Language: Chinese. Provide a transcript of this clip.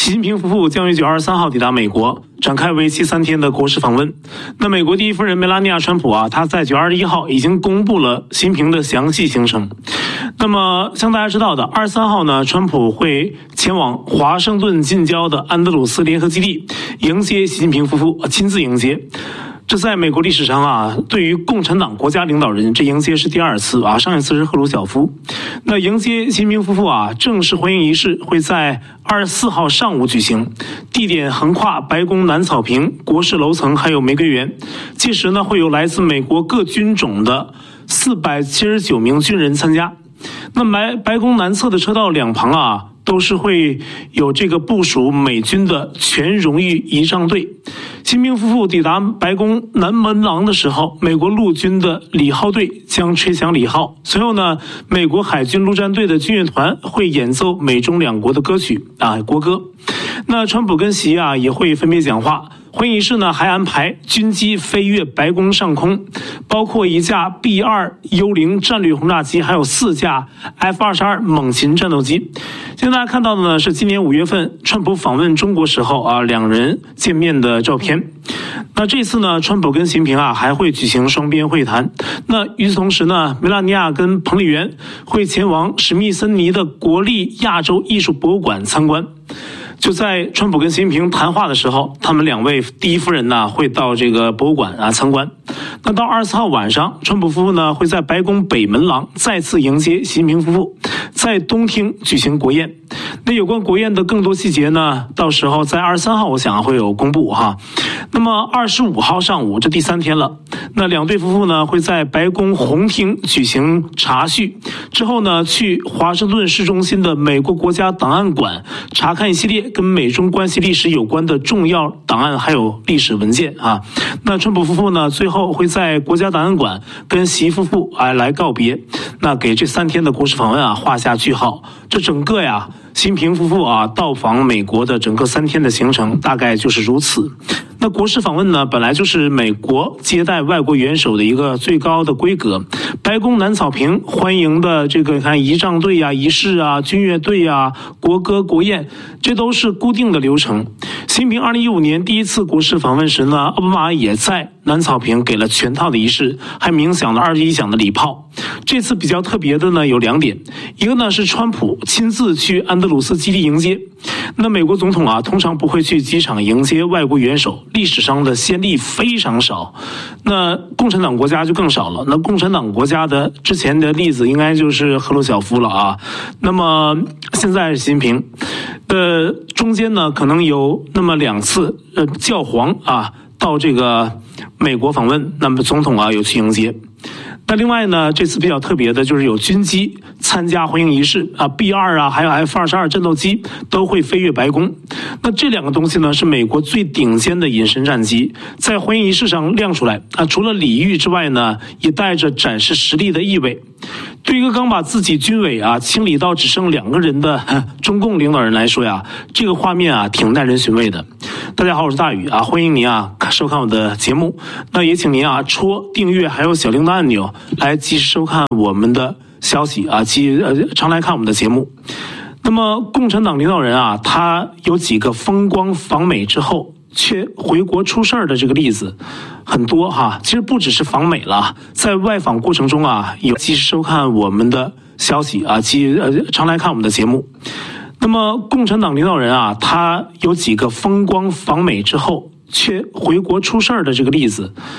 习近平夫妇将于9月23号抵达美国，展开为期3天的国事访问。那美国第一夫人梅拉尼亚·川普她在9月21号已经公布了习近平的详细行程。那么像大家知道的，23号呢，川普会前往华盛顿近郊的安德鲁斯联合基地迎接习近平夫妇，亲自迎接。这在美国历史上对于共产党国家领导人，这迎接是第2次上一次是赫鲁晓夫。那迎接习近平夫妇正式欢迎仪式会在24号上午举行，地点横跨白宫南草坪、国事楼层还有玫瑰园。届时呢，会有来自美国各军种的479名军人参加。那白宫南侧的车道两旁都是会有这个部署美军的全荣誉仪仗队。习近平夫妇抵达白宫南门廊的时候，美国陆军的礼号队将吹响礼号，随后呢，美国海军陆战队的军乐团会演奏美中两国的歌曲国歌。那川普跟习也会分别讲话。欢迎仪式呢还安排军机飞越白宫上空，包括一架 B-2 幽灵战略轰炸机，还有4架 F-22 猛禽战斗机。现在大家看到的呢是今年5月份川普访问中国时候两人见面的照片。那这次呢，川普跟习近平还会举行双边会谈。那与此同时呢，梅拉尼亚跟彭丽媛会前往史密森尼的国立亚洲艺术博物馆参观。就在川普跟习近平谈话的时候，他们两位第一夫人会到这个博物馆参观。那到24号晚上，川普夫妇呢会在白宫北门廊再次迎接习近平夫妇，在东厅举行国宴。那有关国宴的更多细节呢，到时候在23号我想会有公布那么25号上午，这第3天了，那两对夫妇呢会在白宫红厅举行茶叙，之后呢去华盛顿市中心的美国国家档案馆查看一系列跟美中关系历史有关的重要档案还有历史文件那川普夫妇呢最后会在国家档案馆跟习夫妇来告别，那给这3天的国事访问画下句号。这整个习近平夫妇到访美国的整个3天的行程大概就是如此。那国事访问呢，本来就是美国接待外国元首的一个最高的规格。白宫南草坪欢迎的这个仪仗队仪式军乐队国歌国宴，这都是固定的流程。习近平2015年第1次国事访问时呢，奥巴马也在南草坪给了全套的仪式，还鸣响了21响的礼炮。这次比较特别的呢有2点，一个呢是川普亲自去安德鲁斯基地迎接。那美国总统通常不会去机场迎接外国元首，历史上的先例非常少。那共产党国家就更少了。那共产党国家的之前的例子应该就是赫鲁晓夫了那么现在是习近平，中间呢可能有那么2次教皇到这个美国访问，那么总统有去迎接。那另外呢，这次比较特别的就是有军机参加欢迎仪式B-2还有 F-22 战斗机都会飞越白宫。那这2个东西呢是美国最顶尖的隐身战机，在欢迎仪式上亮出来除了礼遇之外呢，也带着展示实力的意味。对于一个刚把自己军委清理到只剩2个人的中共领导人来说这个画面挺耐人寻味的。大家好，我是大宇欢迎您收看我的节目。那也请您戳订阅还有小铃铛按钮来及时收看我们的消息常来看我们的节目。那么共产党领导人他有几个风光访美之后却回国出事儿的这个例子很多其实不只是访美了，在外访过程中有及时收看我们的消息常来看我们的节目。那么共产党领导人他有几个风光访美之后却回国出事儿的这个例子